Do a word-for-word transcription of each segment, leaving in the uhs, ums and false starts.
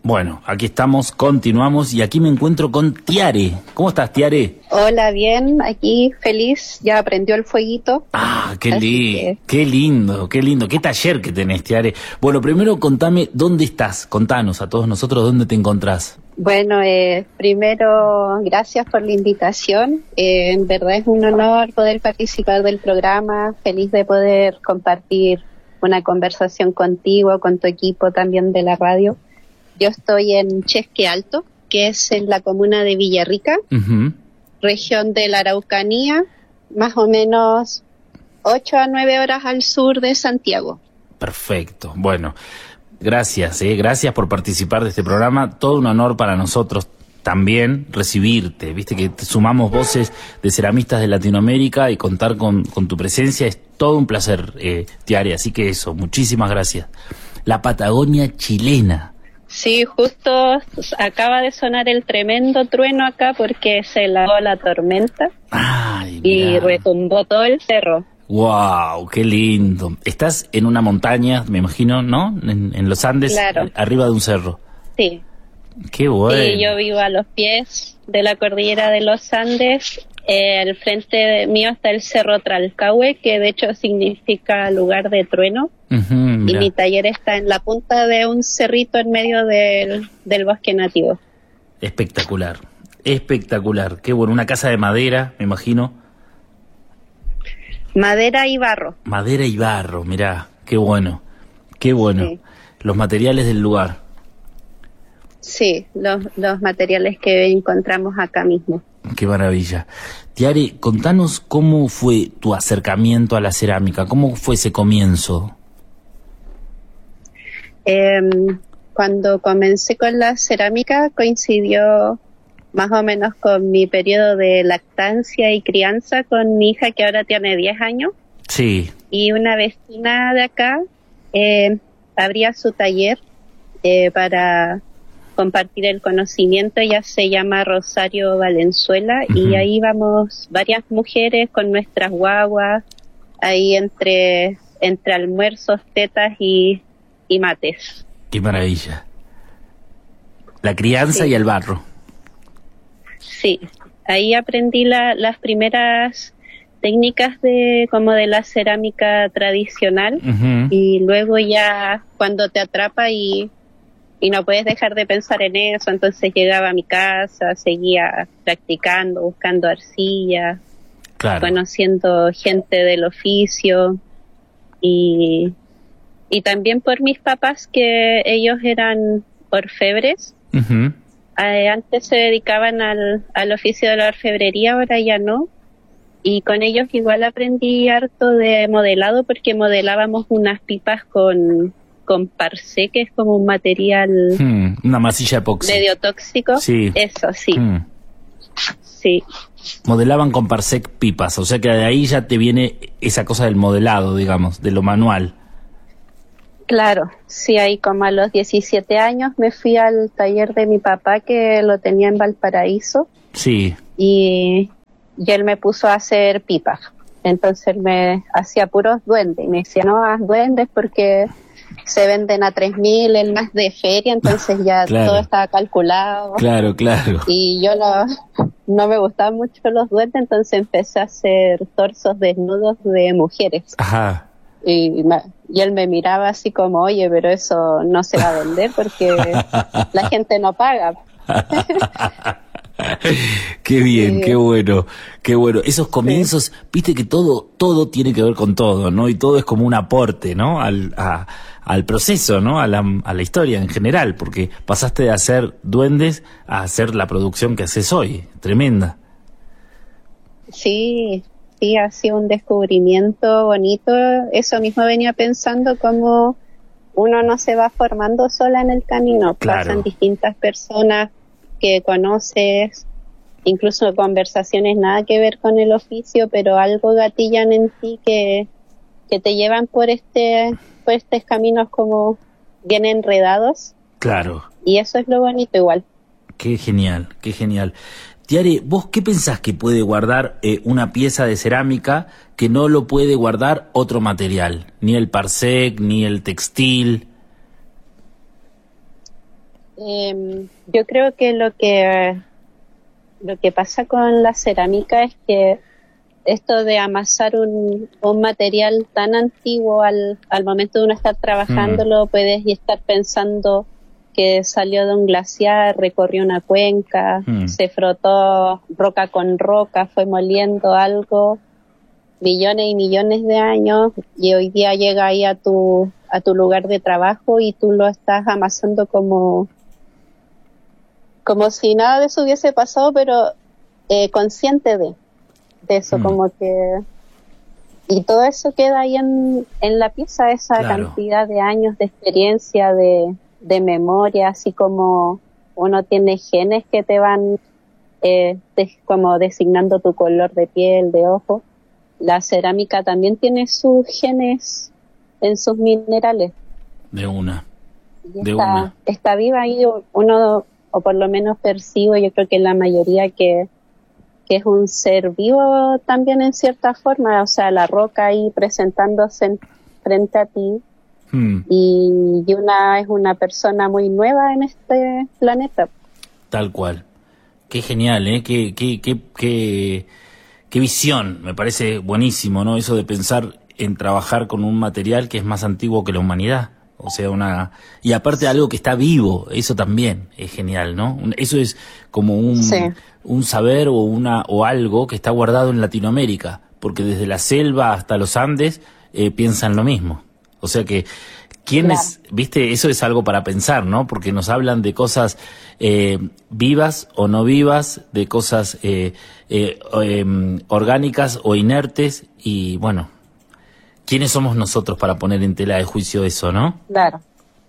Bueno, aquí estamos, continuamos y aquí me encuentro con Tiare. ¿Cómo estás, Tiare? Hola, bien, aquí feliz, ya prendió el fueguito. Ah, qué, li que... qué lindo, qué lindo, qué taller que tenés, Tiare. Bueno, primero contame dónde estás, contanos a todos nosotros dónde te encontrás. Bueno, eh, primero, gracias por la invitación. Eh, en verdad es un honor poder participar del programa. Feliz de poder compartir una conversación contigo, con tu equipo también de la radio. Yo estoy en Chesque Alto, que es en la comuna de Villarrica, uh-huh. región de la Araucanía, más o menos ocho a nueve horas al sur de Santiago. Perfecto. Bueno, gracias, eh, gracias por participar de este programa. Todo un honor para nosotros también recibirte. Viste que te sumamos voces de ceramistas de Latinoamérica y contar con, con tu presencia es todo un placer, eh, Tiare. Así que eso, muchísimas gracias. La Patagonia chilena. Sí, justo acaba de sonar el tremendo trueno acá porque se heló la tormenta. Ay, y retumbó todo el cerro. Wow, qué lindo. Estás en una montaña, me imagino, ¿no? En, en los Andes, claro. Arriba de un cerro. Sí. Qué bueno. Sí, yo vivo a los pies de la cordillera de los Andes. Eh, al frente mío está el Cerro Tralcahue, que de hecho significa lugar de trueno. Uh-huh, y mi taller está en la punta de un cerrito en medio del, del bosque nativo. Espectacular, espectacular. Qué bueno, una casa de madera, me imagino. Madera y barro. Madera y barro, mirá, qué bueno, qué bueno. Sí. Los materiales del lugar. Sí, los, los materiales que encontramos acá mismo. Qué maravilla. Tiare, contanos cómo fue tu acercamiento a la cerámica, cómo fue ese comienzo. Eh, cuando comencé con la cerámica coincidió más o menos con mi periodo de lactancia y crianza con mi hija que ahora tiene diez años. Sí. Y una vecina de acá eh, abría su taller eh, para compartir el conocimiento. Ella se llama Rosario Valenzuela uh-huh. y ahí vamos varias mujeres con nuestras guaguas, ahí entre, entre almuerzos, tetas y, y mates. Qué maravilla. La crianza sí. y el barro. Sí, ahí aprendí la, las primeras técnicas de como de la cerámica tradicional uh-huh. y luego ya cuando te atrapa y y no puedes dejar de pensar en eso, entonces llegaba a mi casa, seguía practicando, buscando arcilla, claro. conociendo gente del oficio y, y también por mis papás que ellos eran orfebres, uh-huh. eh, antes se dedicaban al, al oficio de la orfebrería, ahora ya no, y con ellos igual aprendí harto de modelado porque modelábamos unas pipas con... con parcé, que es como un material... Hmm, una masilla epoxi. Medio tóxico. Sí. Eso, sí. Hmm. Sí. Modelaban con parcé pipas, o sea que de ahí ya te viene esa cosa del modelado, digamos, de lo manual. Claro, sí, ahí como a los diecisiete años me fui al taller de mi papá que lo tenía en Valparaíso. Sí. Y, y él me puso a hacer pipas. Entonces me hacía puros duendes y me decía, no hagas duendes porque... se venden a tres mil, el más de feria, entonces ya claro. todo estaba calculado. Claro, claro. Y yo no, no me gustaban mucho los duendes, entonces empecé a hacer torsos desnudos de mujeres. Ajá. Y, me, y él me miraba así como, oye, pero eso no se va a vender porque la gente no paga. Qué bien, sí. qué bueno, qué bueno. Esos comienzos, sí. viste que todo, todo tiene que ver con todo, ¿no? Y todo es como un aporte, ¿no? Al, a, al proceso, ¿no? A la, a la historia en general, porque pasaste de hacer duendes a hacer la producción que haces hoy, tremenda. Sí, sí, ha sido un descubrimiento bonito. Eso mismo venía pensando, como uno no se va formando sola en el camino, claro. pasan distintas personas que conoces, incluso conversaciones nada que ver con el oficio, pero algo gatillan en ti que, que te llevan por este por estos caminos como bien enredados. Claro. Y eso es lo bonito igual. Qué genial, qué genial. Tiare, ¿vos qué pensás que puede guardar eh, una pieza de cerámica que no lo puede guardar otro material? Ni el parsec, ni el textil. Eh, yo creo que lo que lo que pasa con la cerámica es que esto de amasar un, un material tan antiguo al, al momento de uno estar trabajándolo, mm. puedes estar pensando que salió de un glaciar, recorrió una cuenca, mm. se frotó roca con roca, fue moliendo algo millones y millones de años y hoy día llega ahí a tu a tu lugar de trabajo y tú lo estás amasando como como si nada de eso hubiese pasado, pero eh, consciente de, de eso, mm. como que y todo eso queda ahí en, en la pieza, esa claro. cantidad de años de experiencia, de, de memoria, así como uno tiene genes que te van eh, de, como designando tu color de piel, de ojo. La cerámica también tiene sus genes en sus minerales. De una. Y de está, una. Está viva ahí uno, o por lo menos percibo, yo creo que la mayoría que, que es un ser vivo también en cierta forma, o sea, la roca ahí presentándose en, frente a ti. Hmm. Y, y una es una persona muy nueva en este planeta. Tal cual. Qué genial, ¿eh? Qué, qué, qué, qué... Qué visión, me parece buenísimo, ¿no? Eso de pensar en trabajar con un material que es más antiguo que la humanidad. O sea, una... Y aparte algo que está vivo, eso también es genial, ¿no? Eso es como un, sí. un saber o una o algo que está guardado en Latinoamérica, porque desde la selva hasta los Andes eh, piensan lo mismo. O sea que... ¿Quiénes, claro. viste, eso es algo para pensar, ¿no? Porque nos hablan de cosas eh, vivas o no vivas, de cosas eh, eh, eh, orgánicas o inertes, y bueno, ¿quiénes somos nosotros para poner en tela de juicio eso, no? Claro.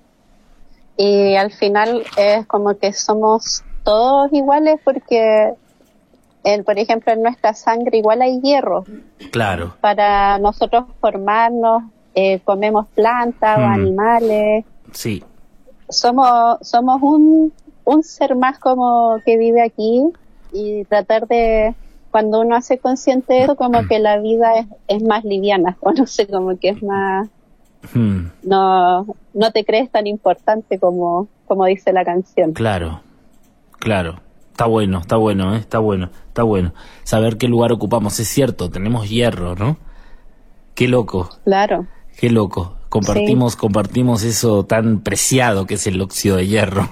Y al final es como que somos todos iguales porque, el, por ejemplo, en nuestra sangre igual hay hierro. Claro. Para nosotros formarnos. Eh, comemos plantas mm. o animales. Sí. Somos somos un, un ser más como que vive aquí y tratar de, cuando uno hace consciente de eso, como que la vida es, es más liviana, o no sé, como que es más... Mm. No no te crees tan importante como, como dice la canción. Claro, claro. Está bueno, está bueno, ¿eh? está bueno, está bueno. Saber qué lugar ocupamos, es cierto, tenemos hierro, ¿no? Qué loco. Claro. Qué loco. Compartimos, sí. compartimos eso tan preciado que es el óxido de hierro.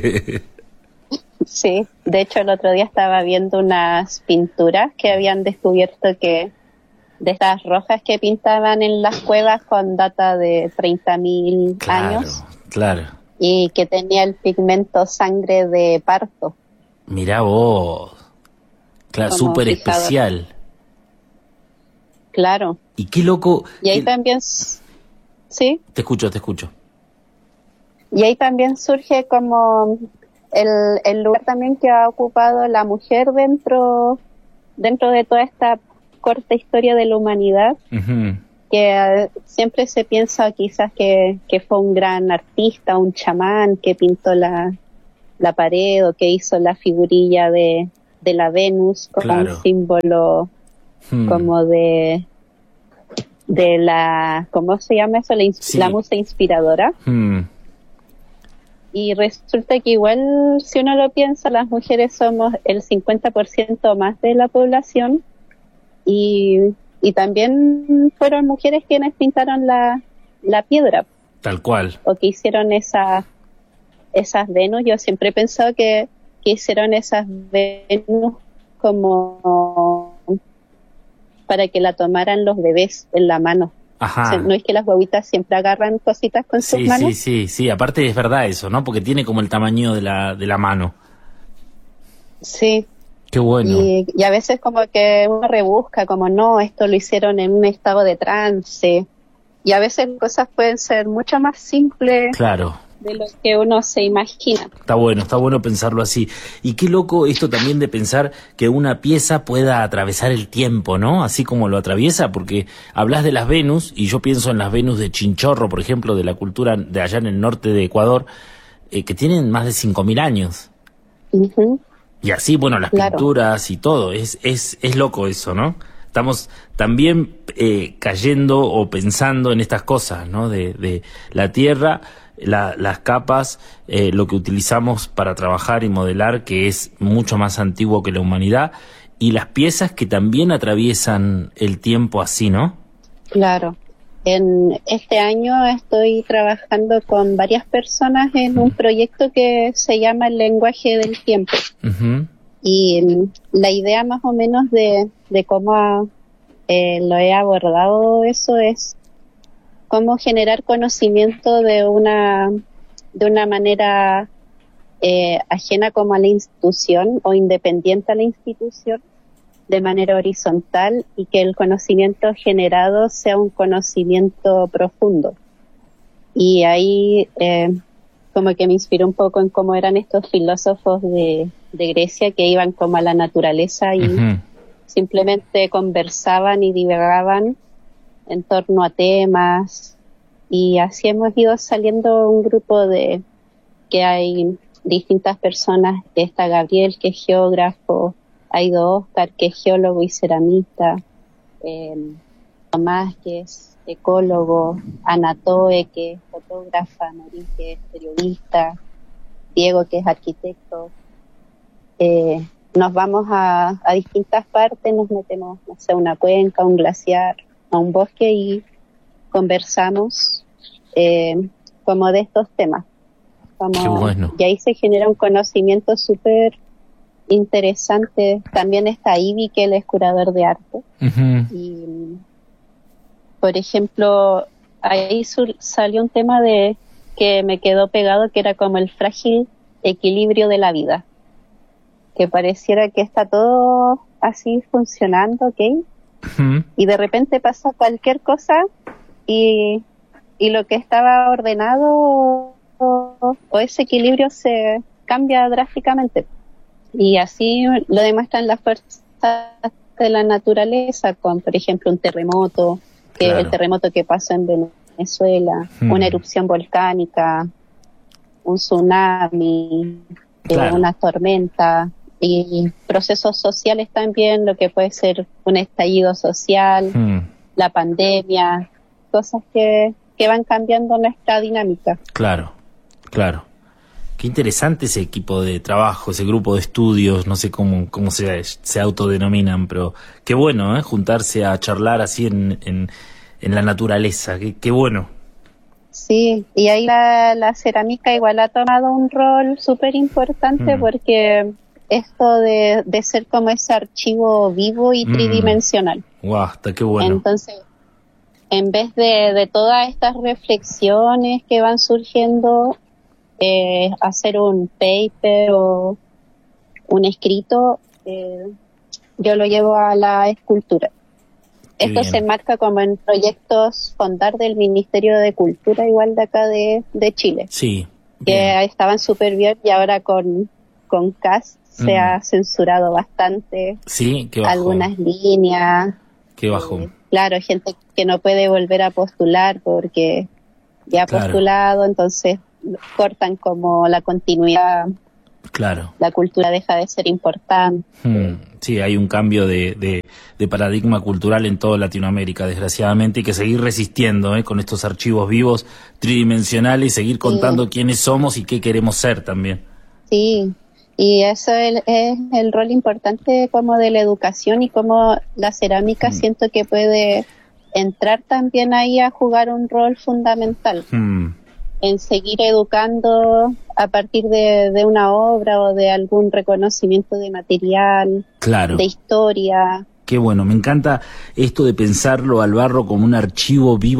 Sí, de hecho el otro día estaba viendo unas pinturas que habían descubierto que de estas rojas que pintaban en las cuevas con data de treinta mil claro, años. Claro. Y que tenía el pigmento sangre de parto. Mirá vos. Claro, súper especial. Claro. Y qué loco. Y ahí qué... también, sí. Te escucho, te escucho. Y ahí también surge como el, el lugar también que ha ocupado la mujer dentro, dentro de toda esta corta historia de la humanidad, uh-huh. que uh, siempre se piensa quizás que, que fue un gran artista, un chamán que pintó la, la pared o que hizo la figurilla de, de la Venus como claro. un símbolo hmm. como de de la, ¿cómo se llama eso? La, ins- sí. la musa inspiradora. Hmm. Y resulta que igual, si uno lo piensa, las mujeres somos el cincuenta por ciento más de la población y, y también fueron mujeres quienes pintaron la, la piedra. Tal cual. O que hicieron esa, esas Venus. Yo siempre he pensado que, que hicieron esas Venus como para que la tomaran los bebés en la mano. Ajá. O sea, no es que las guaguitas siempre agarran cositas con sí, sus manos. Sí, sí, sí, aparte es verdad eso, ¿no? Porque tiene como el tamaño de la de la mano. Sí. Qué bueno. Y, y a veces como que uno rebusca, como no, esto lo hicieron en un estado de trance. Y a veces cosas pueden ser mucho más simples. Claro. De lo que uno se imagina. Está bueno, está bueno pensarlo así. Y qué loco esto también de pensar que una pieza pueda atravesar el tiempo, ¿no? Así como lo atraviesa, porque hablas de las Venus, y yo pienso en las Venus de Chinchorro, por ejemplo, de la cultura de allá en el norte de Ecuador, eh, que tienen más de cinco mil años. Uh-huh. Y así, bueno, las claro. pinturas y todo, es, es, es loco eso, ¿no? Estamos también eh, cayendo o pensando en estas cosas, ¿no? De, de la Tierra la, las capas, eh, lo que utilizamos para trabajar y modelar, que es mucho más antiguo que la humanidad, y las piezas que también atraviesan el tiempo así, ¿no? Claro. En este año estoy trabajando con varias personas en un proyecto que se llama El lenguaje del tiempo. Uh-huh. Y la idea más o menos de, de cómo eh, lo he abordado eso es cómo generar conocimiento de una, de una manera eh, ajena como a la institución o independiente a la institución, de manera horizontal, y que el conocimiento generado sea un conocimiento profundo. Y ahí eh, como que me inspiró un poco en cómo eran estos filósofos de, de Grecia que iban como a la naturaleza y uh-huh. simplemente conversaban y divagaban en torno a temas, y así hemos ido saliendo un grupo de que hay distintas personas. Está Gabriel, que es geógrafo, ha ido Oscar, que es geólogo y ceramista, eh, Tomás, que es ecólogo, Anatoe, que es fotógrafa, Norín, que es periodista, Diego, que es arquitecto. Eh, nos vamos a, a distintas partes, nos metemos, no sé, a una cuenca, a un glaciar, a un bosque, y conversamos eh, como de estos temas. Como, Qué bueno. Y ahí se genera un conocimiento súper interesante. También está Ivy, que él es curador de arte. Uh-huh. Y, por ejemplo, ahí sur- salió un tema de que me quedó pegado, que era como el frágil equilibrio de la vida. Que pareciera que está todo así funcionando, ¿ok? Uh-huh. Y de repente pasa cualquier cosa y, y lo que estaba ordenado o, o ese equilibrio se cambia drásticamente. Y así lo demuestran las fuerzas de la naturaleza, con, por ejemplo, un terremoto, que claro. el terremoto que pasó en Venezuela, hmm. una erupción volcánica, un tsunami, claro. eh, una tormenta, y procesos sociales también, lo que puede ser un estallido social, hmm. la pandemia, cosas que, que van cambiando nuestra dinámica. Claro, claro. Qué interesante ese equipo de trabajo, ese grupo de estudios, no sé cómo cómo se, se autodenominan, pero qué bueno, ¿eh? Juntarse a charlar así en, en, en la naturaleza, qué, qué bueno. Sí, y ahí la, la cerámica igual ha tomado un rol súper importante, mm. porque esto de, de ser como ese archivo vivo y mm. tridimensional. Guau, está qué bueno. Entonces, en vez de, de todas estas reflexiones que van surgiendo, Eh, hacer un paper o un escrito, eh, yo lo llevo a la escultura. Qué Esto bien. Se enmarca como en proyectos Fondar del Ministerio de Cultura, igual de acá de, de Chile. Sí. Que bien. Estaban súper bien, y ahora con, con C A S se mm. ha censurado bastante. Sí, qué bajón. Algunas líneas. Qué bajón. Eh, claro, gente que no puede volver a postular porque ya ha claro. postulado, entonces cortan como la continuidad. Claro. La cultura deja de ser importante. Hmm. Sí, hay un cambio de, de, de paradigma cultural en toda Latinoamérica, desgraciadamente, y que seguir resistiendo ¿eh? con estos archivos vivos tridimensionales, y seguir contando sí. quiénes somos y qué queremos ser también. Sí, y eso es, es el rol importante como de la educación, y como la cerámica hmm. siento que puede entrar también ahí a jugar un rol fundamental. Hmm. En seguir educando a partir de, de una obra o de algún reconocimiento de material, claro. de historia. Qué bueno, me encanta esto de pensarlo al barro como un archivo vivo